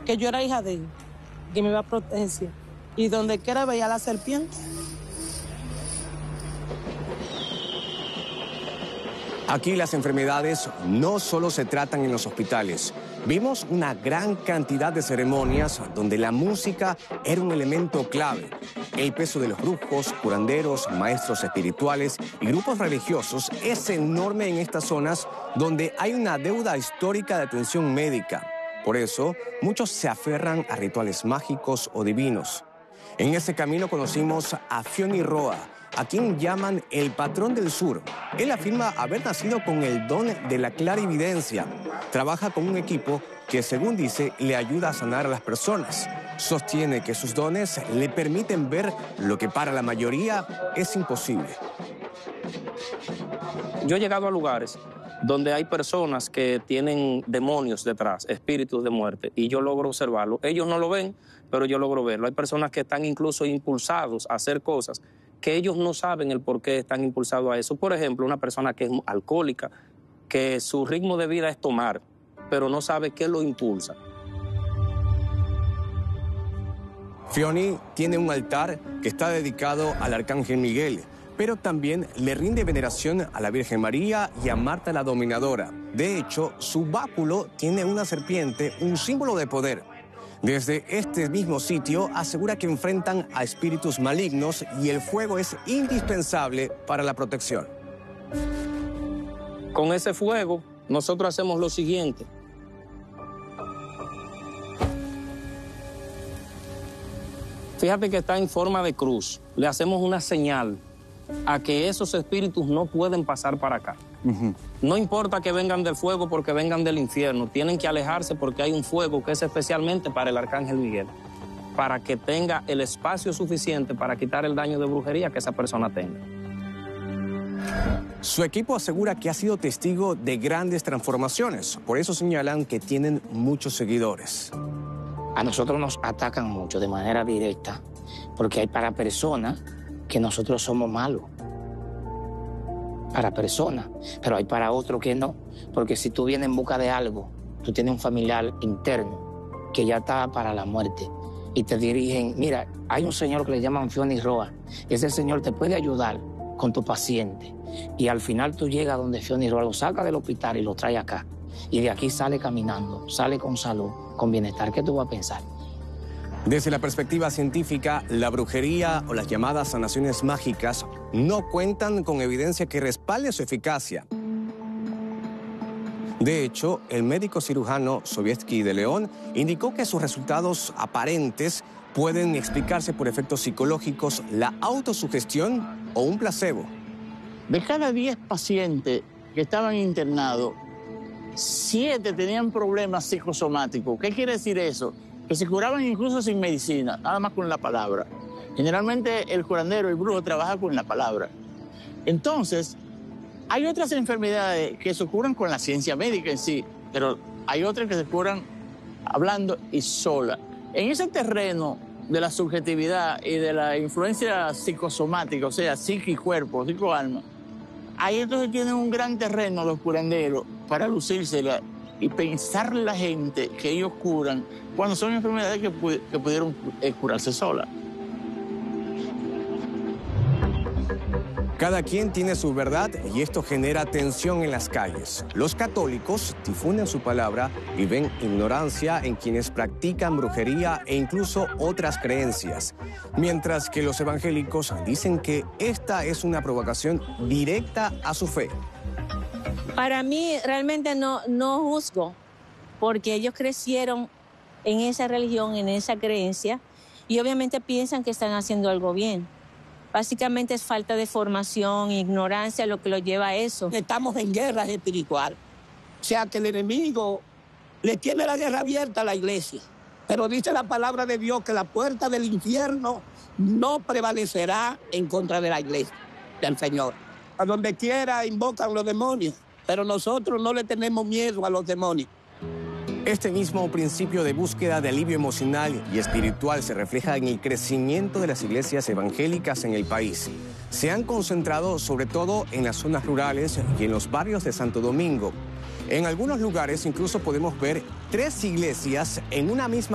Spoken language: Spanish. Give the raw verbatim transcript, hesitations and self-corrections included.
que yo era hija de él, que me iba a proteger. Y donde quiera veía la serpiente. Aquí las enfermedades no solo se tratan en los hospitales. Vimos una gran cantidad de ceremonias donde la música era un elemento clave. El peso de los brujos, curanderos, maestros espirituales y grupos religiosos es enorme en estas zonas donde hay una deuda histórica de atención médica. Por eso, muchos se aferran a rituales mágicos o divinos. En ese camino conocimos a Fioni Roa, a quien llaman el patrón del sur. Él afirma haber nacido con el don de la clarividencia. Trabaja con un equipo que, según dice, le ayuda a sanar a las personas. Sostiene que sus dones le permiten ver lo que para la mayoría es imposible. Yo he llegado a lugares donde hay personas que tienen demonios detrás, espíritus de muerte, y yo logro observarlo. Ellos no lo ven, pero yo logro verlo. Hay personas que están incluso impulsados a hacer cosas que ellos no saben el por qué están impulsados a eso. Por ejemplo, una persona que es alcohólica, que su ritmo de vida es tomar, pero no sabe qué lo impulsa. Fioni tiene un altar que está dedicado al Arcángel Miguel, pero también le rinde veneración a la Virgen María y a Marta la Dominadora. De hecho, su báculo tiene una serpiente, un símbolo de poder. Desde este mismo sitio asegura que enfrentan a espíritus malignos y el fuego es indispensable para la protección. Con ese fuego, nosotros hacemos lo siguiente. Fíjate que está en forma de cruz. Le hacemos una señal a que esos espíritus no pueden pasar para acá. Uh-huh. No importa que vengan del fuego porque vengan del infierno. Tienen que alejarse porque hay un fuego que es especialmente para el Arcángel Miguel, para que tenga el espacio suficiente para quitar el daño de brujería que esa persona tenga. Su equipo asegura que ha sido testigo de grandes transformaciones. Por eso señalan que tienen muchos seguidores. A nosotros nos atacan mucho de manera directa porque hay para personas que nosotros somos malos. Para personas, pero hay para otros que no. Porque si tú vienes en busca de algo, tú tienes un familiar interno que ya está para la muerte y te dirigen, mira, hay un señor que le llaman Fioni Roa, ese señor te puede ayudar con tu paciente. Y al final tú llegas donde Fioni Roa, lo saca del hospital y lo trae acá. Y de aquí sale caminando, sale con salud, con bienestar. ¿Qué tú vas a pensar? Desde la perspectiva científica, la brujería o las llamadas sanaciones mágicas no cuentan con evidencia que respalde su eficacia. De hecho, el médico cirujano Sovietsky de León indicó que sus resultados aparentes pueden explicarse por efectos psicológicos, la autosugestión o un placebo. De cada diez pacientes que estaban internados, siete tenían problemas psicosomáticos. ¿Qué quiere decir eso? Que se curaban incluso sin medicina, nada más con la palabra. Generalmente el curandero, el brujo, trabaja con la palabra. Entonces, hay otras enfermedades que se curan con la ciencia médica en sí, pero hay otras que se curan hablando y sola. En ese terreno de la subjetividad y de la influencia psicosomática, o sea, psique y cuerpo, psico alma, ahí entonces tienen un gran terreno los curanderos para lucírsela y pensar la gente que ellos curan cuando son enfermedades que, pu que pudieron eh, curarse solas. Cada quien tiene su verdad y esto genera tensión en las calles. Los católicos difunden su palabra y ven ignorancia en quienes practican brujería e incluso otras creencias. Mientras que los evangélicos dicen que esta es una provocación directa a su fe. Para mí realmente no, no juzgo, porque ellos crecieron en esa religión, en esa creencia, y obviamente piensan que están haciendo algo bien. Básicamente es falta de formación, ignorancia lo que los lleva a eso. Estamos en guerra espiritual. O sea que el enemigo le tiene la guerra abierta a la iglesia. Pero dice la palabra de Dios que la puerta del infierno no prevalecerá en contra de la iglesia del Señor. A donde quiera invocan los demonios, pero nosotros no le tenemos miedo a los demonios. Este mismo principio de búsqueda de alivio emocional y espiritual se refleja en el crecimiento de las iglesias evangélicas en el país. Se han concentrado sobre todo en las zonas rurales y en los barrios de Santo Domingo. En algunos lugares incluso podemos ver tres iglesias en una misma